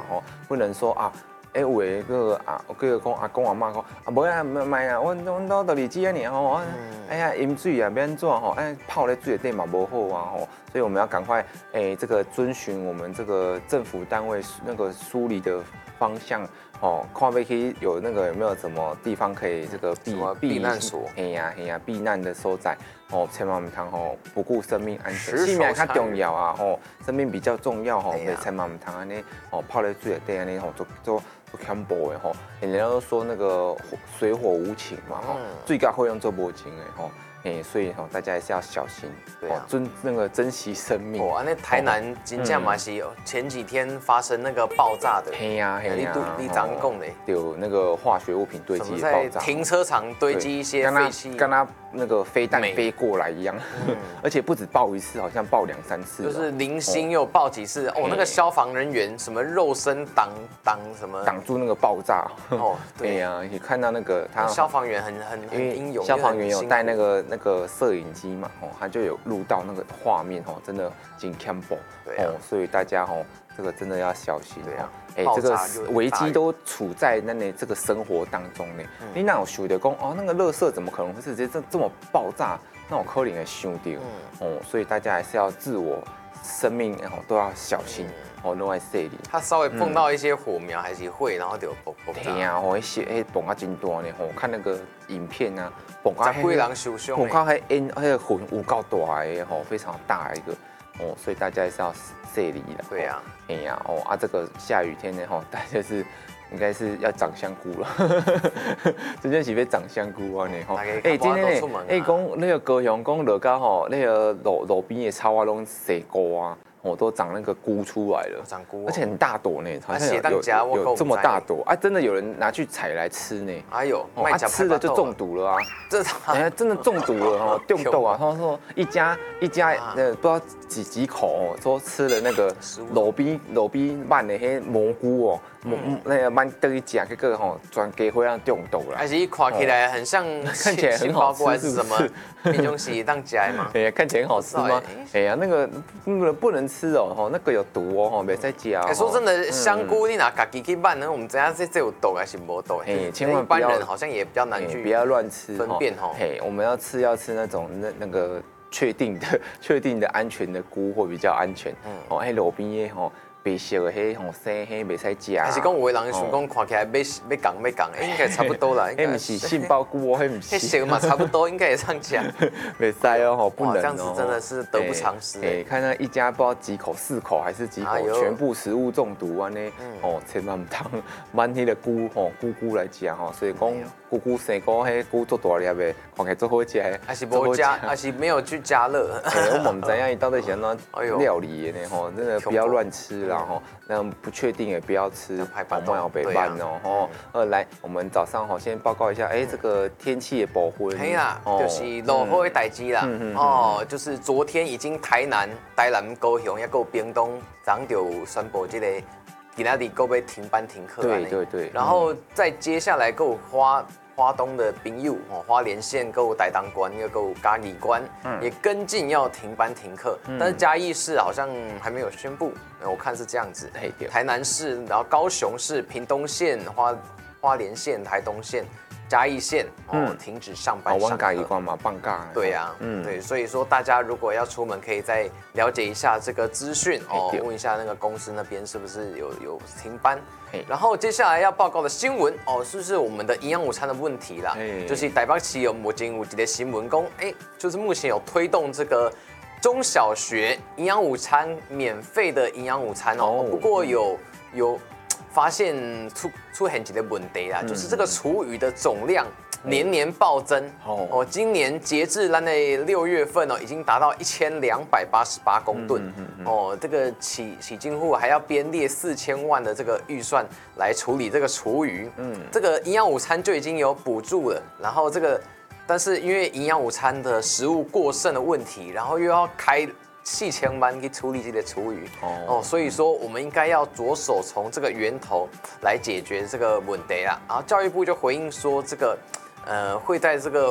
吼，不能说啊。有诶，个讲阿公阿妈讲，无啊，卖啊，阮兜就日子安尼吼，哎呀，饮水啊，要安怎吼？哎，泡在水底嘛无好啊吼，所以我们要赶快这个遵循我们这个政府单位那个梳理的方向哦，看可以有那个有没有什么地方可以这个避难所？ 嘿呀，避难的所在哦，千万唔通吼不顾生命安全，性命较重要啊吼，生命比较重要吼，千万唔通安尼哦泡在水底安尼吼做恐怖的吼，人家都说那个水火无情嘛吼，最高会用做无情的吼。所以大家还是要小心， 对啊， 珍惜生命。 哦，那台南真正嘛是前几天发生那个爆炸的， 嘿呀， 你怎讲的？ 有那个化学物品堆积的爆炸， 停车场堆积一些废气， 跟它那个飞弹飞过来一样，而且不止爆一次，好像爆2、3次， 就是零星又爆几次哦。那个消防人员什么肉身挡什么， 挡住那个爆炸。 哦，对呀，你看到那个他消防员很英勇， 消防员有带那个摄影机嘛，他就有录到那个画面，真的真恐怖，所以大家这个真的要小心， 对啊， 这个危机都处在这个生活当中呢。你哪有想到讲哦，那个垃圾怎么可能会直接这么爆炸？那我可能会想到，所以大家还是要自我生命都要小心。都在这里， 他稍微碰到一些火苗还是会，然后就爆炸。 对啊，爆啊真大呢，看那个影片啊，爆啊几人受伤， 爆啊那个火有够大的非常大一个所以大家还是要这里啦。 对啊， 这个下雨天呢大家应该是要长香菇了，真正是要长香菇啊呢今天呢，讲那个高雄讲落到那个路边的草啊拢洗过啊。都长那个菇出来了， 长菇， 而且很大朵呢，好像有这么大朵啊！真的有人拿去采来吃呢。 哎呦， 吃了就中毒了啊！真的中毒了中毒啊！他说一家不知道几口说吃了那个路边卖的那蘑菇那个蛮得意吃，结果转给会让中毒了。 还是看起来很像， 看起来很好吃， 还是什么？那种是当家吗？ 看起来很好吃吗？那个不能吃那个有毒没在加。 说真的，香菇你拿自己去拌呢，我们知道这有毒还是没毒？ 千万一般人好像也比较难去不要乱吃分辨我们要吃那种那个确定的安全的菇会比较安全。路边的白色的生袂使食。 还是讲有的人想讲看起来要讲，应该差不多啦。 不是杏鲍菇不是。 色嘛差不多，应该也上吃。 袂使不能这样子真的是得不偿失。 看那一家不知道几口4口还是几口，全部食物中毒安尼千万唔通买那个菇菇来吃所以讲菇生菇迄菇做大粒的，看起来做好吃的。 还是无加，还是没有去加热。 我们唔知影伊到底是安怎料理的呢真的不要乱吃。那不确定也不要吃，莫要被拌来，我们早上先报告一下，这个天气的部分。 嘿啦，就是落雨的代志啦。就是昨天已经台南、高雄也有屏东，早就宣布这个今仔日够要停班停课。 对。 然后再接下来够花东的朋友花莲县够台东关又够嘉义关，也跟进要停班停课，但是嘉义市好像还没有宣布，我看是这样子。台南市，然后高雄市、屏东县、花莲县、台东县、嘉义县停止上班上课。 嘉义关嘛放假。 对呀，对，所以说大家如果要出门，可以再了解一下这个资讯问一下那个公司那边是不是有停班。然后接下来要报告的新闻是不是我们的营养午餐的问题啦？就是台北市目前有一个新闻讲，就是目前有推动这个中小学营养午餐免费的营养午餐不过有发现出现一个问题啦，就是这个厨余的总量年年暴增今年截至咱的6月份已经达到1288公吨这个起进户还要编列4000万的这个预算来处理这个厨余这个营养午餐就已经有补助了，然后但是因为营养午餐的食物过剩的问题，然后又要开4000万去处理这个厨余所以说我们应该要着手从这个源头来解决这个问题啦。然后教育部就回应说，这个会在这个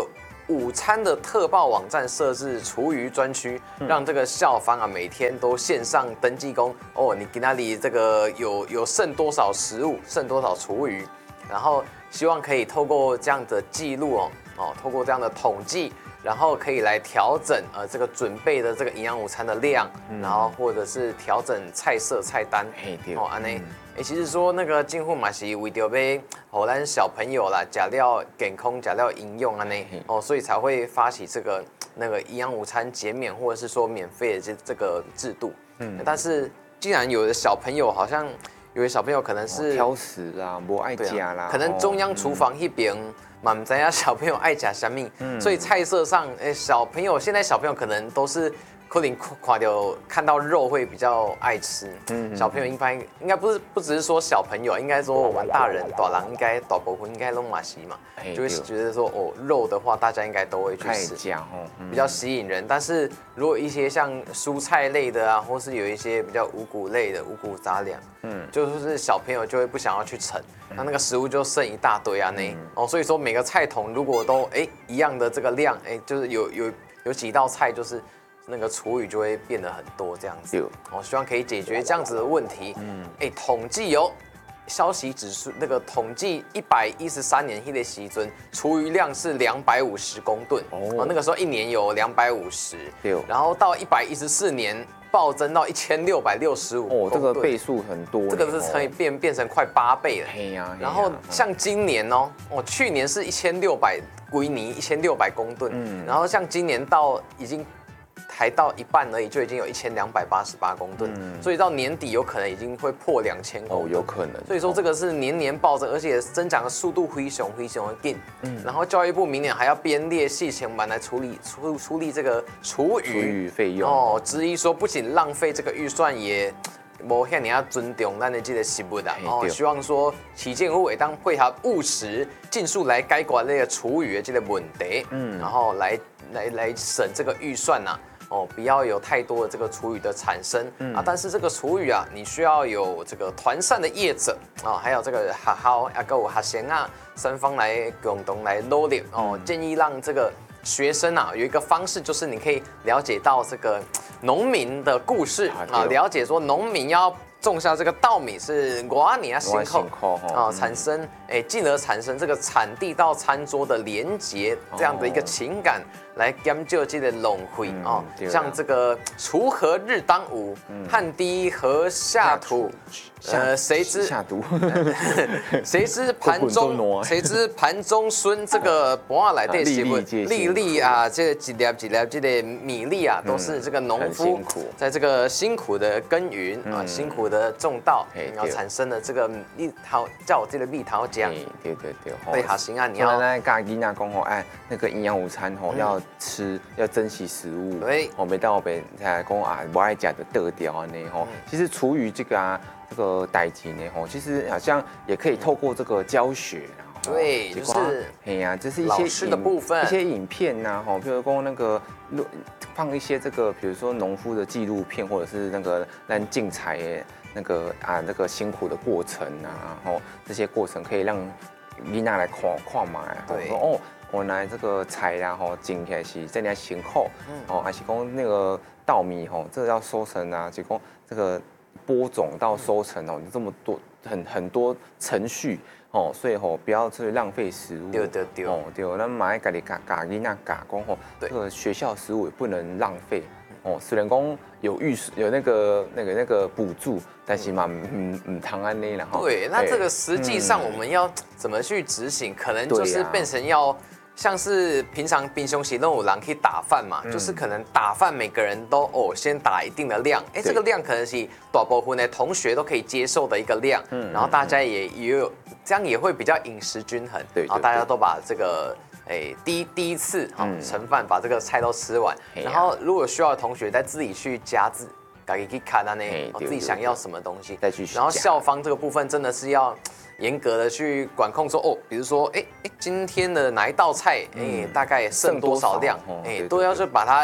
午餐的特报网站设置厨余专区，让这个校方啊每天都线上登记公哦，你给那里这个有剩多少食物，剩多少厨余，然后希望可以透过这样的记录透过这样的统计，然后可以来调整这个准备的这个营养午餐的量，然后或者是调整菜色菜单，安内。其实说那个进户嘛是为着要让咱小朋友啦，吃了健康，吃了营养安内所以才会发起这个那个营养午餐减免或者是说免费的这个制度。但是既然有的小朋友好像有的小朋友可能是挑食啦，不爱吃啦， 可能中央厨房那边嘛不知道小朋友爱吃什么，所以菜色上现在小朋友可能都是。可能看到肉会比较爱吃，小朋友应该不只是说小朋友，应该说我们大人大人应该大部分应该都马西嘛，就会觉得说肉的话大家应该都会去吃，比较吸引人。但是如果一些像蔬菜类的啊，或是有一些比较五谷类的五谷杂粮，就是小朋友就会不想要去盛，那个食物就剩一大堆啊所以说每个菜桶如果都一样的这个量，就是有几道菜就是。那个厨余就会变得很多这样子，希望可以解决这样子的问题。统计消息指数，那个统计113年那个时阵，厨余量是250公吨，那个时候一年有250，然后到114年暴增到1665公吨， 这个倍数很多， 这个是可以变成快8倍了。然后像今年去年是1600归泥1600公吨，然后像今年到已经。还到一半而已，就已经有1288公吨，所以到年底有可能已经会破2000公吨， 有可能。 所以说这个是年年暴增，而且增长的速度非常的紧。然后教育部明年还要编列细钱版来处理这个厨余费用质疑说不仅浪费这个预算也。无遐尔尊重咱的这个食物啦，希望说市政府会当配合务实，尽速来解决那个厨余的这个问题，然后来省这个预算呐。不要有太多的这个厨余的产生但是这个厨余啊，你需要有这个团膳的业者还有这个学校还有学生三方来共同来努力建议让这个学生有一个方式，就是你可以了解到这个农民的故事了解说农民要种下这个稻米是多年辛苦产生进而产生这个产地到餐桌的连结这样的一个情感。来减少这个浪费像这个锄禾日当午，汗滴禾下土。谁知下毒？ 谁知盘中孙？这个博来的新闻，粒粒这一粒一粒这个米粒都是这个农夫在这个辛苦的耕耘辛苦的种稻，然后产生的这个蜜桃，叫这个蜜桃浆。 对。 对，好行你要来教囡仔讲那个营养午餐要吃，要珍惜食物。 对， 没到被才讲不爱吃的得掉呢其实厨余这个代际呢其实好像也可以透过这个教学。 对，就是就是一些老师的部分， 一些影片比如说那个放一些这个，比如说农夫的纪录片，或者是那个咱竞采那个辛苦的过程这些过程可以让囡仔来看嘛，说原来这个菜种起来是这样辛苦还是讲那个稻米这个要收成就讲这个播种到收成这么多很多程序所以不要去浪费食物。对，咱嘛要家己教囡仔教讲这个学校食物也不能浪费虽然讲有那个补助，但是嘛唔通安尼啦对，那这个实际上我们要怎么去执行？可能就是变成要。像是平常冰箱时都有人可以打饭嘛，就是可能打饭每个人都先打一定的量，这个量可能是大部分的同学都可以接受的一个量，然后大家也有这样也会比较饮食均衡，然后大家都把这个第一次盛饭把这个菜都吃完，然后如果需要的同学再自己去加自己去看自己想要什么东西再去， 然后校方这个部分真的是要。严格的去管控说比如说今天的哪一道菜大概剩多少量都要去把它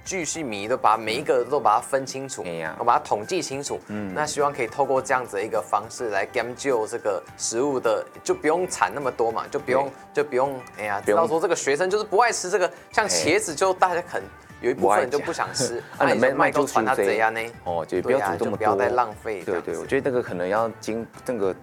巨细靡都把每一个都把它分清楚，我把它统计清楚。那希望可以透过这样子的一个方式来研究这个食物的，就不用产那么多嘛，就不用知道说这个学生就是不爱吃这个，像茄子就大家可能。有一部分人就不想吃， 你卖都传他这样呢， 就不要煮这么多， 不要再浪费。 对，我觉得这个可能要这个